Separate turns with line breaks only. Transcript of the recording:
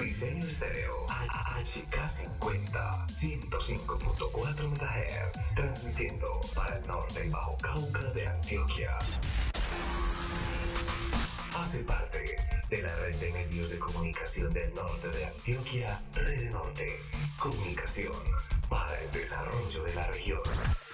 Diseño estéreo HK50 105.4 MHz, transmitiendo para el norte y Bajo Cauca de Antioquia. Hace parte de la red de medios de comunicación del norte de Antioquia, Red Norte, comunicación para el desarrollo de la región.